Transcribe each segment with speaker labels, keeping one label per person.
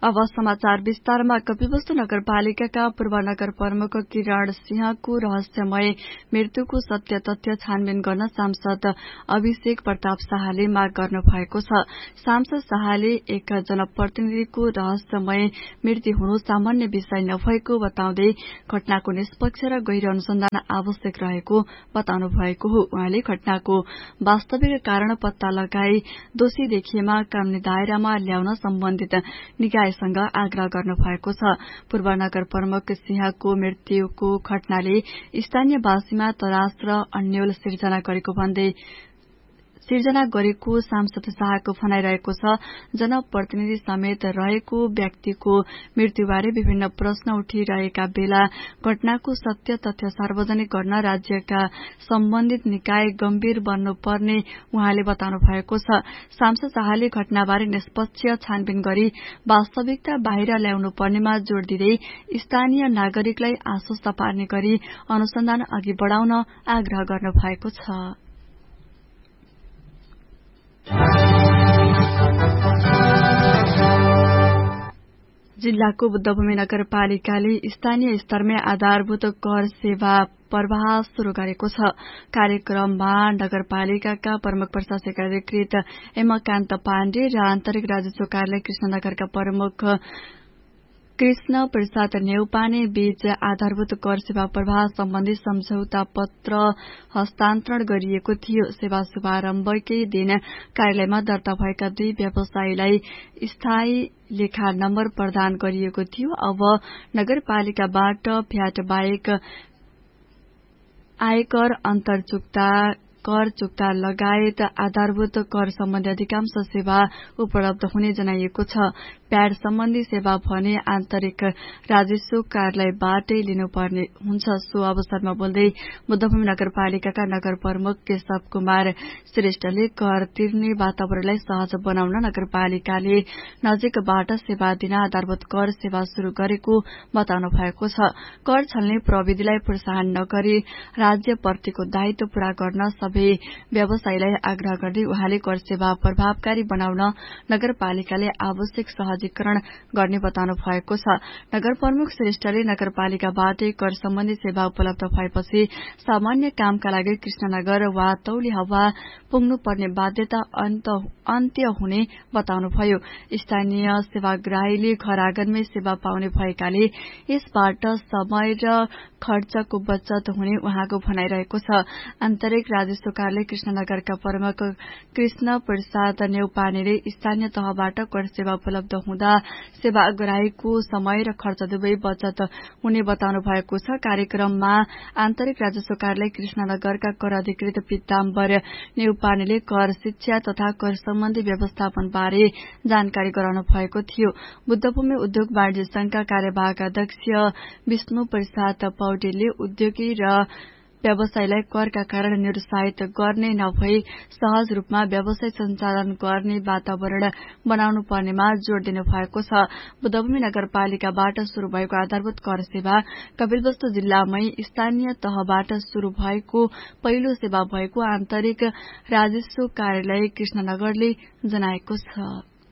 Speaker 1: अब समाचार विस्तारमा। कपिलवस्तु नगरपालिकाका पूर्व नगर प्रमुख किरण सिंहको रहस्यमय मृत्युको सत्य तथ्य छानबिन गर्न सांसद अभिषेक प्रताप शाहले माग गर्नु भएको छ। सांसद शाहले एक जनप्रतिनिधिको रहस्यमय मृत्यु हुनु सामान्य विषय नभएको बताउँदै घटनाको निष्पक्ष र गहिरो अनुसन्धान आवश्यक रहेको बताउनु भएको हो। उहाँले घटनाको वास्तविक कारण पत्ता लगाई दोषी देखिएमा कानूनी दायरामा ल्याउन सम्बन्धित निकायसँग आग्रह गर्नु भएको छ। पूर्व नगर प्रमुख सिंहको मृत्युको घटनाले स्थानीयवासीमा तरास र अन्यल सिर्जना गरेको सांसद शाहको भनाइरहेको छ। जनप्रतिनिधि समेत रहेको व्यक्तिको मृत्युबारे विभिन्न प्रश्न उठिरहेका बेला घटनाको सत्य तथ्य सार्वजनिक गर्न राज्यका सम्बन्धित निकाय गम्भीर बन्नुपर्ने उहाँले बताउनु भएको छ। सांसद शाहले घटनाबारे निष्पक्ष छानबिन गरी वास्तविकता बाहिर ल्याउनु पर्नेमा जोड़ दिँदै स्थानीय नागरिकलाई आश्वस्त पार्ने गरी अनुसन्धान अघि बढ़ाउन आग्रह गर्नु भएको छ। जिल्लाको बुद्धभूमि नगरपालिकाले स्थानीय स्तरमै आधारभूत कर सेवा प्रवाह शुरू गरेको छ। कार्यक्रममा नगरपालिकाका प्रमुख प्रशासक अधिकृत हेमकान्त पाण्डे र आन्तरिक राजस्व कार्यालय कृष्णनगरका प्रमुख कृष्ण प्रसाद नेउपाने बीच आधारभूत कर सेवा प्रवाह सम्बन्धी सम्झौता पत्र हस्तान्तरण गरिएको थियो। सेवा शुभारम्भकै दिन कार्यालयमा दर्ता भएका 2 व्यवसायीलाई स्थायी लेखा नम्बर प्रदान गरिएको थियो। अब नगरपालिकाबाट भ्याट बाहेक आयकर अन्तरचुक्ता कर चुक्ता लगायत आधारभूत कर सम्बन्धी अधिकांश सेवा उपलब्ध हुने जनाइएको छ। प्याड सम्बन्धी सेवा भने आन्तरिक राजस्व कार्यालयबाटै लिनुपर्ने हुन्छ। सो अवसरमा बोल्दै बुद्धभूमि नगरपालिकाका नगर प्रमुख केशव कुमार श्रेष्ठले कर तिर्ने वातावरणलाई सहज बनाउन नगरपालिकाले नजिकबाट सेवा दिन आधारभूत कर सेवा शुरू गरेको बताउनु भएको छ। कर छल्ने प्रविधिलाई प्रोत्साहन नगरी राज्यप्रतिको दायित्व पूरा गर्न सबै व्यवसायीलाई आग्रह गर्दै उहाँले कर सेवा प्रभावकारी बनाउन नगरपालिकाले आवश्यक सहजीकरण गर्ने बताउनु भएको छ। नगर प्रमुख श्रेष्ठले नगरपालिकाबाटै कर सम्बन्धी सेवा उपलब्ध भएपछि सामान्य कामका लागि कृष्णनगर वा तौली हावा पुग्नुपर्ने बाध्यता अन्त्य हुने बताउनुभयो। स्थानीय सेवाग्राहीले घर आँगनमै सेवा पाउने भएकाले यसबाट समय र खर्चको बचत हुने उहाँको भनाइरहेको छ। आन्तरिक राजस्व कार्यालय कृष्णनगरका प्रमुख कृष्ण प्रसाद नेउपानेले स्थानीय तहबाट कर सेवा उपलब्ध हुँदा सेवाग्राहीको समय र खर्च दुवै बचत हुने बताउनु भएको छ। कार्यक्रममा आन्तरिक राजस्व कार्यालय कृष्णनगरका कर अधिकृत पीताम्बर नेउपानेले कर शिक्षा तथा कर सम्बन्धी व्यवस्थापन बारे जानकारी गराउनु भएको थियो। बुद्धभूमि उद्योग वाणिज्य संघका कार्यवाहक अध्यक्ष विष्णु प्रसाद पौडेलले उद्योगी र व्यवसायलाई करका कारण निरुत्साहित गर्ने नभई सहज रूपमा व्यवसाय सञ्चालन गर्ने वातावरण बनाउनु पर्नेमा जोड़ दिनु भएको छ। बुद्धभूमि नगरपालिकाबाट शुरू भएको आधारभूत कर सेवा कपिलवस्तु जिल्लामै स्थानीय तहबाट शुरू भएको पहिलो सेवा भएको आन्तरिक राजस्व कार्यालय कृष्णनगरले जनाएको छ।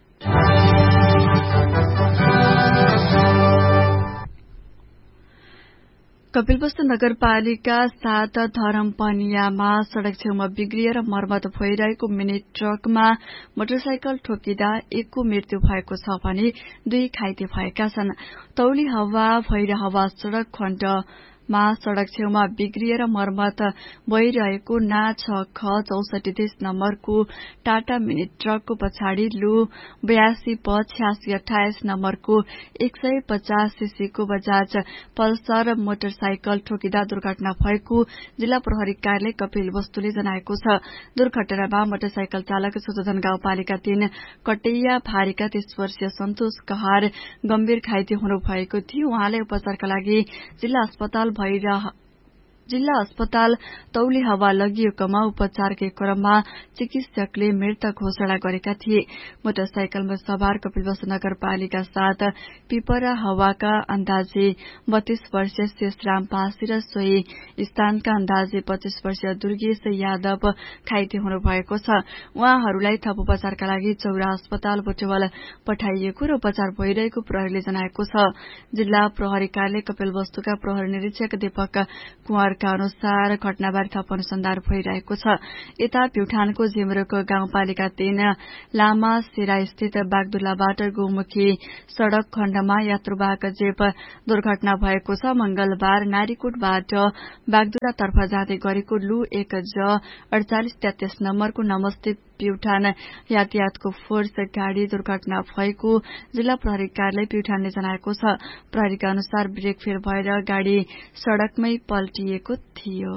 Speaker 1: कपिलवस्तु नगरपालिका 7 धरमपनियामा सड़क छेउमा बिग्रिएर मर्मत भइरहेको मिनी ट्रकमा मोटरसाइकल ठोकिँदा एकको मृत्यु भएको छ भने 2 घाइते भएका छन्। तौली हावा भैरहवा सड़क खण्डमा सड़क छेउमा बिग्रिएर मर्मत भइरहेको ना 6ख6430 नम्बरको टाटा मिनी ट्रकको पछाडि लु 82 प 8628 नम्बरको 150 सीसीको बजाज पल्सर मोटरसाइकल ठोकिँदा दुर्घटना भएको जिल्ला प्रहरी कार्यालय कपिलवस्तुले जनाएको छ। दुर्घटनामा मोटरसाइकल चालक सुजोधन गाउँपालिका 3 कटैया भारीका 30 वर्षीय सन्तोष कहार गम्भीर घाइते हुनु भएको थियो। उहाँलाई उपचारका लागि जिल्ला अस्पताल जिल्ला अस्पताल तौली हावा लगिएकोमा उपचारकै क्रममा चिकित्सकले मृत घोषणा गरेका थिए। मोटरसाइकलमा सवार कपिलवस्तु नगरपालिका 7 पिपरा हावाका अन्दाजे 32 वर्षीय शेषराम पासी र सोही स्थानका अन्दाजे 25 वर्षीय दुर्गेश यादव घाइते हुनु भएको छ। उहाँहरूलाई थप उपचारका लागि चौरा अस्पताल बुटवल पठाइएको र उपचार भइरहेको प्रहरीले जनाएको छ। जिल्ला प्रहरी कार्यालय कपिलवस्तुका प्रहरी निरीक्षक दीपक कुँवरका अनुसार घटनाबारे थप अनुसन्धान भइरहेको छ। यता प्युठानको झिमरुक गाउँपालिका 3 लामा सेरा स्थित बागदुलाबाट गौमुखी सड़क खण्डमा यात्रुवाहक जीप दुर्घटना भएको छ। मंगलबार नारीकोटबाट बागदुलातर्फ जाँदै गरेको लु 1J 4833 नम्बरको नमस्ते प्युठान यातायातको फोर्स गाड़ी दुर्घटना भएको जिल्ला प्रहरी कार्यालय प्युठानले जनाएको छ। प्रहरीका अनुसार ब्रेक फेल भएर गाड़ी सड़कमै पल्टिएको थियो।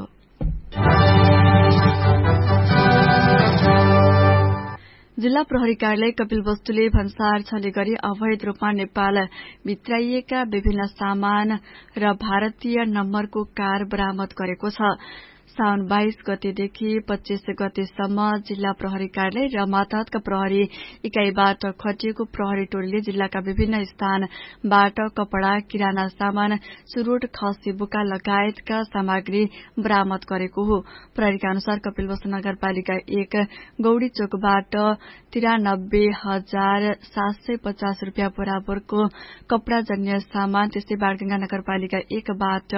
Speaker 1: जिल्ला प्रहरी कार्यालय कपिलवस्तुले भन्सार छले गरी अवैध रूपमा नेपाल भित्राइएका विभिन्न सामान र भारतीय नम्बरको कार बरामद गरेको छ। साउन 22 गतेदेखि 25 गतेसम्म जिल्ला प्रहरी कार्यालय र मातहतका प्रहरी इकाईबाट खटिएको प्रहरी टोलीले जिल्लाका विभिन्न स्थानबाट कपड़ा, किराना सामान, चुरोट, खसी बुका लगायतका सामग्री बरामद गरेको हो। प्रहरीका अनुसार कपिलवस्तु नगरपालिका 1 गौडी चोकबाट 93,750 रूपियाँ बराबरको कपड़ाजन्य सामान, त्यस्तै बाणगंगा नगरपालिका 1 बाट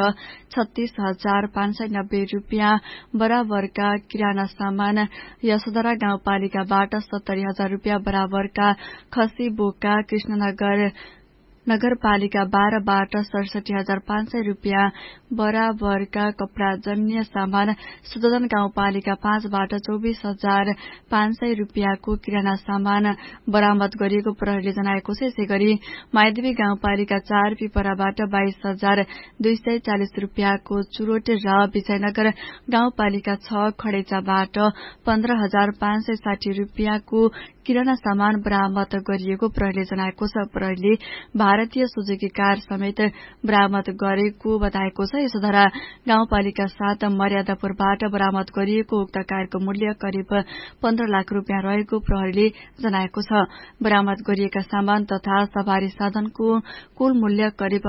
Speaker 1: 36,590 रूपियाँ बराबरका किराना सामान, यशोधरा गाउँपालिकाबाट 70,000 रूपियाँ बराबरका खसी बोका, कृष्णनगर नगरपालिका 12 बाट 67,500 रूपियाँ बराबरका कपड़ाजन्य सामान, सुदोधन गाउँपालिका 5 बाट 24,500 रूपियाँको किराना सामान बरामद गरिएको प्रहरीले जनाएको छ। यसैगरी मायादेवी गाउँपालिका 4 पिपराबाट 22,240 रूपियाँको चुरोट र विजयनगर गाउँपालिका 6 खडेचाबाट 15,560 रूपियाँको किराना सामान बरामद गरिएको प्रहरीले जनाएको छ। प्रहरीले भारतीय सुजुकी कार समेत बरामद गरेको बताएको छ। यशोधरा गाउँपालिका 7 मर्यादापुरबाट बरामद गरिएको उक्त कारको मूल्य करिब 15 लाख रूपियाँ रहेको प्रहरीले जनाएको छ। बरामद गरिएका सामान तथा सवारी साधनको कुल मूल्य करिब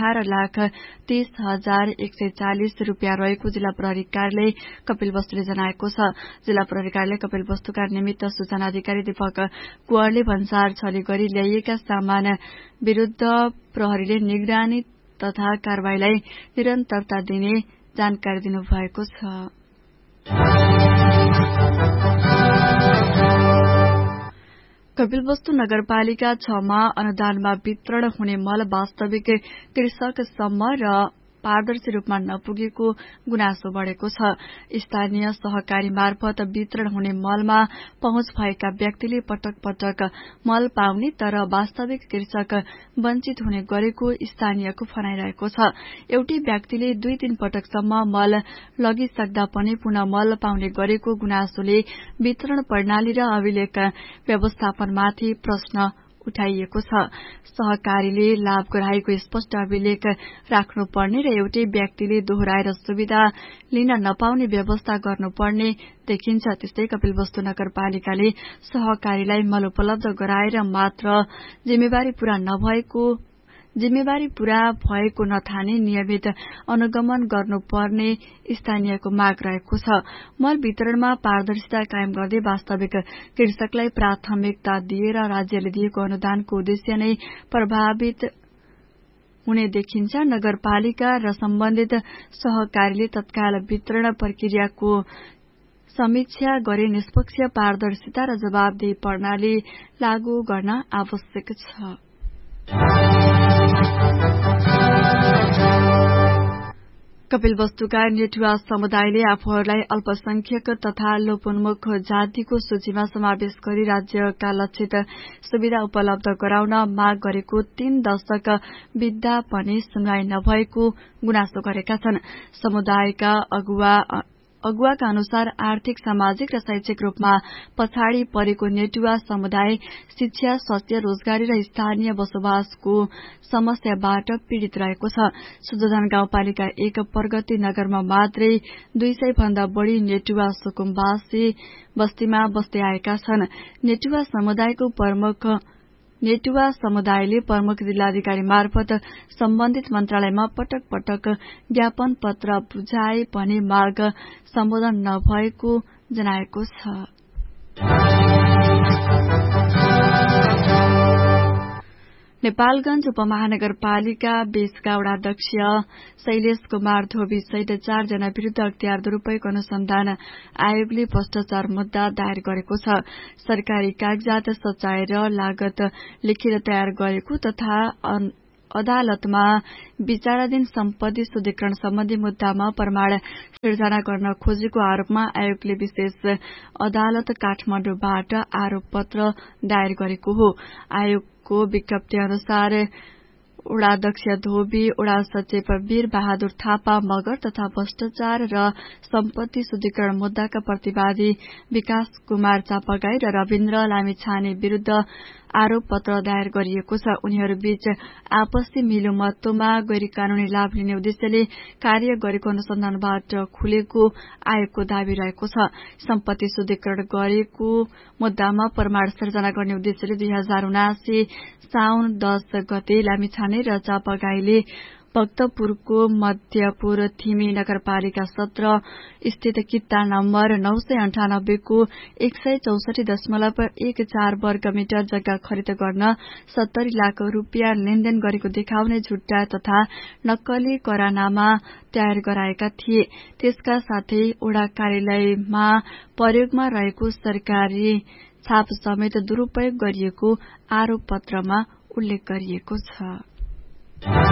Speaker 1: 18,30,140 रूपियाँ रहेको जिल्ला प्रहरी कार्यालय कपिलवस्तुले जनाएको छ। जिल्ला प्रहरी कार्यालय कपिलवस्तुका निमित्त सूचना अधिकारी दीपक कुँवरले भन्सार छले गरी ल्याइएका सामान विरूद्ध प्रहरीले निगरानी तथा कारबाहीलाई निरन्तरता दिने जानकारी दिनुभएको छ। कपिलवस्तु नगरपालिका 6 मा अनुदानमा वितरण हुने मल वास्तविक कृषकसम्म र पारदर्शी रूपमा नपुगेको गुनासो बढ़ेको छ। स्थानीय सहकारी मार्फत वितरण हुने मलमा पहुँच भएका व्यक्तिले पटक पटक मल पाउने तर वास्तविक कृषक वञ्चित हुने गरेको स्थानीयको भनाइरहेको छ। एउटै व्यक्तिले 2-3 पटकसम्म मल लगिसक्दा पनि पुनः मल पाउने गरेको गुनासोले वितरण प्रणाली र अभिलेख व्यवस्थापनमाथि प्रश्न उठाइएको छ। सहकारीले लाभ गराएको स्पष्ट अभिलेख राख्नुपर्ने र एउटै व्यक्तिले दोहोऱ्याएर सुविधा लिन नपाउने व्यवस्था गर्नुपर्ने देखिन्छ। त्यस्तै कपिलवस्तु नगरपालिकाले सहकारीलाई मल उपलब्ध गराएर मात्र जिम्मेवारी पूरा भएको नठाने नियमित अनुगमन गर्नुपर्ने स्थानीयको माग रहेको छ। मल वितरणमा पारदर्शिता कायम गर्दै वास्तविक कृषकलाई प्राथमिकता दिएर राज्यले दिएको अनुदानको उद्देश्य नै प्रभावित हुने देखिन्छ। नगरपालिका र सम्बन्धित सहकारीले तत्काल वितरण प्रक्रियाको समीक्षा गरी निष्पक्ष पारदर्शिता र जवाबदेही प्रणाली लागू गर्न आवश्यक छ। कपिलवस्तुका नेटुवा समुदायले आफूहरूलाई अल्पसंख्यक तथा लोपोन्मुख जातिको सूचीमा समावेश गरी राज्यका लक्षित सुविधा उपलब्ध गराउन माग गरेको 3 दशक बित्दा पनि सुनवाई नभएको गुनासो गरेका छन्। समुदायका अगुवाका अनुसार आर्थिक, सामाजिक र शैक्षिक रूपमा पछाडि परेको नेटुवा समुदाय शिक्षा, स्वास्थ्य, रोजगारी र स्थानीय बसोबासको समस्याबाट पीड़ित रहेको छ। सुदोधान गाउँपालिका 1 प्रगति नगरमा मात्रै 200 भन्दा बढ़ी नेटुवा सुकुम्बासी बस्तीमा बस्दै आएका छन्। नेटुवा समुदायले प्रमुख जिल्लाधिकारी मार्फत सम्बन्धित मन्त्रालयमा पटक पटक ज्ञापन पत्र बुझाए पनि माग सम्बोधन नभएको जनाएको छ। नेपालगञ्ज उपमहानगरपालिका 20 का वडाध्यक्ष शैलेश कुमार धोबी सहित 4 जना विरूद्ध अख्तियार दुरूपयोग अनुसन्धान आयोगले भ्रष्टाचार मुद्दा दायर गरेको छ। सरकारी कागजात सच्याएर लागत लेखेर तयार गरेको तथा अदालतमा विचाराधीन सम्पत्ति शुद्धिकरण सम्बन्धी मुद्दामा प्रमाण सिर्जना गर्न खोजेको आरोपमा आयोगले विशेष अदालत काठमाडौँबाट आरोप पत्र दायर गरेको हो। आयोगको विज्ञप्ति अनुसार वडाध्यक्ष धोबी, वडा सचिव वीर बहादुर थापा मगर तथा भ्रष्टाचार र सम्पत्ति शुद्धिकरण मुद्दाका प्रतिवादी विकास कुमार चापागाई र रविन्द्र लामिछाने विरूद्ध आरोप पत्र दायर गरिएको छ। उनीहरू बीच आपसी मिलोमतोमा गैर कानूनी लाभ लिने उद्देश्यले कार्य गरेको अनुसन्धानबाट खुलेको आयोगको दावी रहेको छ। सम्पत्ति शुद्धिकरण गरेको मुद्दामा प्रमाण सिर्जना गर्ने उद्देश्यले 2079 साउन 10 गते लामिछाने र चापागाईले भक्तपुरको मध्यपुर थिमी नगरपालिका 17 स्थित कित्ता नम्बर 998 को 164.14 वर्ग मिटर जग्गा खरिद गर्न 70 लाख रूपियाँ लेनदेन गरेको देखाउने झुट्टा तथा नक्कली करारनामा तयार गराएका थिए। त्यसका साथै वडा कार्यालयमा प्रयोगमा रहेको सरकारी छाप समेत दुरूपयोग गरिएको आरोप पत्रमा उल्लेख गरिएको छ।